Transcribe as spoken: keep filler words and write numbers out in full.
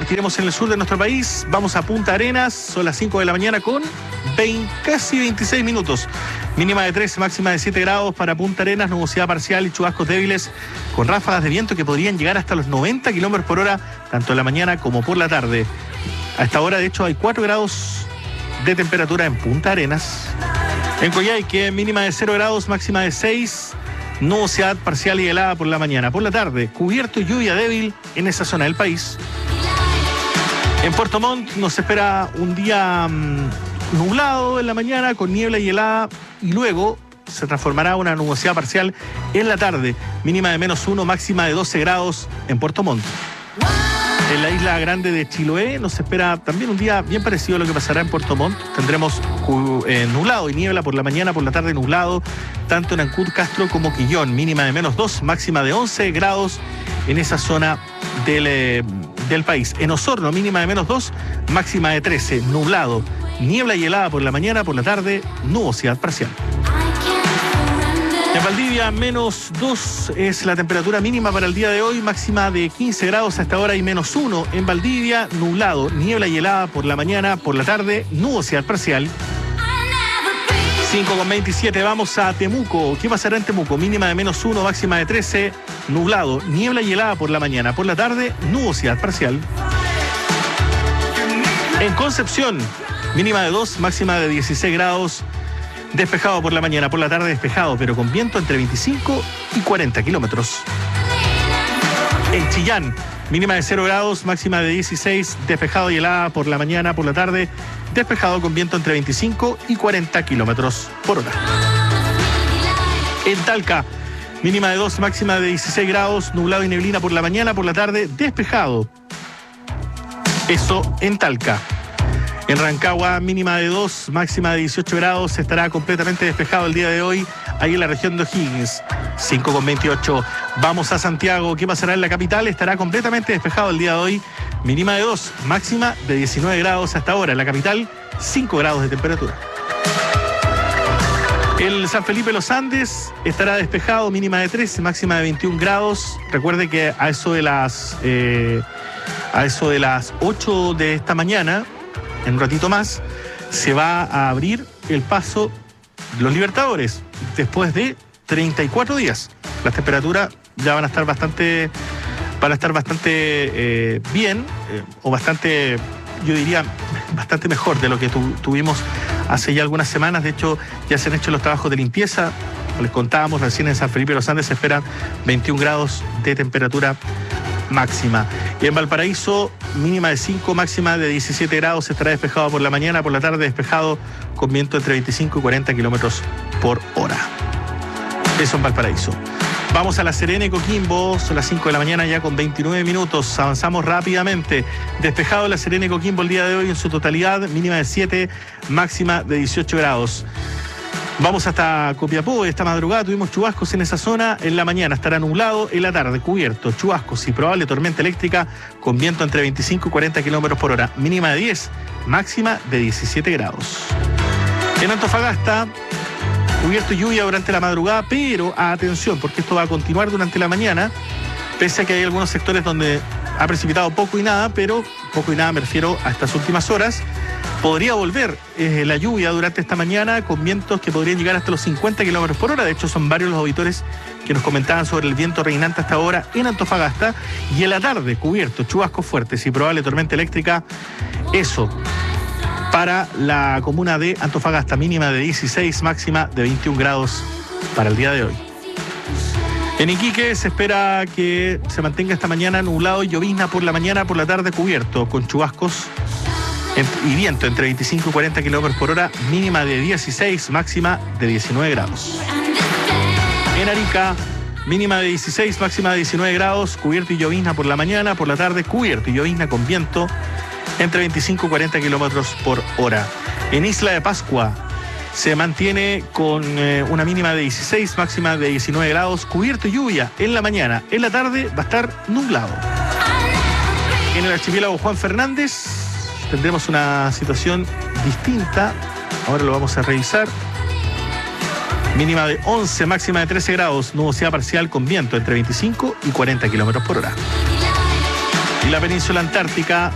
partiremos en el sur de nuestro país. Vamos a Punta Arenas, son las cinco de la mañana con veinte, casi veintiséis minutos. Mínima de trece, máxima de siete grados para Punta Arenas, nubosidad parcial y chubascos débiles con ráfagas de viento que podrían llegar hasta los noventa kilómetros por hora, tanto en la mañana como por la tarde. A esta hora, de hecho, hay cuatro grados de temperatura en Punta Arenas. En Coyhaique, mínima de cero grados, máxima de seis, nubosidad parcial y helada por la mañana. Por la tarde, cubierto y lluvia débil en esa zona del país. En Puerto Montt nos espera un día mmm, nublado en la mañana con niebla y helada, y luego se transformará una nubosidad parcial en la tarde. Mínima de menos uno, máxima de doce grados en Puerto Montt. En la isla grande de Chiloé nos espera también un día bien parecido a lo que pasará en Puerto Montt. Tendremos eh, nublado y niebla por la mañana, por la tarde nublado, tanto en Ancud, Castro como Quillón. Mínima de menos dos, máxima de once grados en esa zona del, eh, del país. En Osorno, mínima de menos dos, máxima de trece, nublado, niebla y helada por la mañana, por la tarde, nubosidad parcial. En Valdivia, menos dos es la temperatura mínima para el día de hoy, máxima de quince grados hasta ahora y menos uno en Valdivia, nublado, niebla y helada por la mañana, por la tarde, nubosidad parcial. cinco con veintisiete, vamos a Temuco. ¿Qué pasará en Temuco? Mínima de menos uno, máxima de trece, nublado, niebla y helada por la mañana, por la tarde, nubosidad parcial. En Concepción, mínima de dos, máxima de dieciséis grados, despejado por la mañana, por la tarde despejado, pero con viento entre veinticinco y cuarenta kilómetros. En Chillán, mínima de cero grados, máxima de dieciséis, despejado y helada por la mañana, por la tarde, despejado con viento entre veinticinco y cuarenta kilómetros por hora. En Talca, mínima de dos, máxima de dieciséis grados, nublado y neblina por la mañana, por la tarde, despejado. Eso en Talca. En Rancagua, mínima de dos, máxima de dieciocho grados, estará completamente despejado el día de hoy, ahí en la región de O'Higgins, cinco con veintiocho. Vamos a Santiago. ¿Qué pasará en la capital? Estará completamente despejado el día de hoy, mínima de dos, máxima de diecinueve grados hasta ahora. En la capital, cinco grados de temperatura. El San Felipe Los Andes estará despejado, mínima de trece, máxima de veintiún grados. Recuerde que a eso de las, eh, a eso de las ocho de esta mañana, en un ratito más, se va a abrir el paso de los Libertadores después de treinta y cuatro días. Las temperaturas ya van a estar bastante, van a estar bastante eh, bien, eh, o bastante, yo diría, bastante mejor de lo que tu, tuvimos hace ya algunas semanas. De hecho, ya se han hecho los trabajos de limpieza. Les contábamos recién, en San Felipe de los Andes se esperan veintiún grados de temperatura máxima. Y en Valparaíso, mínima de cinco, máxima de diecisiete grados, estará despejado por la mañana, por la tarde despejado con viento entre veinticinco y cuarenta kilómetros por hora. Eso en Valparaíso. Vamos a La Serena y Coquimbo, son las cinco de la mañana ya con veintinueve minutos, avanzamos rápidamente. Despejado La Serena y Coquimbo el día de hoy en su totalidad, mínima de siete, máxima de dieciocho grados. Vamos hasta Copiapó. Esta madrugada tuvimos chubascos en esa zona. En la mañana estará nublado, en la tarde cubierto, chubascos y probable tormenta eléctrica con viento entre veinticinco y cuarenta kilómetros por hora. Mínima de diez, máxima de diecisiete grados. En Antofagasta, cubierto y lluvia durante la madrugada, pero atención, porque esto va a continuar durante la mañana, pese a que hay algunos sectores donde ha precipitado poco y nada, pero poco y nada me refiero a estas últimas horas. Podría volver eh, la lluvia durante esta mañana con vientos que podrían llegar hasta los cincuenta kilómetros por hora. De hecho, son varios los auditores que nos comentaban sobre el viento reinante hasta ahora en Antofagasta. Y en la tarde, cubierto, chubascos fuertes y probable tormenta eléctrica. Eso para la comuna de Antofagasta, mínima de dieciséis, máxima de veintiún grados para el día de hoy. En Iquique se espera que se mantenga esta mañana nublado y llovizna por la mañana, por la tarde cubierto, con chubascos y viento entre veinticinco y cuarenta kilómetros por hora, mínima de dieciséis, máxima de diecinueve grados. En Arica, mínima de dieciséis, máxima de diecinueve grados, cubierto y llovizna por la mañana, por la tarde cubierto y llovizna con viento entre veinticinco y cuarenta kilómetros por hora. En Isla de Pascua se mantiene con eh, una mínima de dieciséis, máxima de diecinueve grados, cubierto y lluvia en la mañana. En la tarde va a estar nublado. En el archipiélago Juan Fernández tendremos una situación distinta. Ahora lo vamos a revisar. Mínima de once, máxima de trece grados, nubosidad parcial con viento entre veinticinco y cuarenta kilómetros por hora. Y la península antártica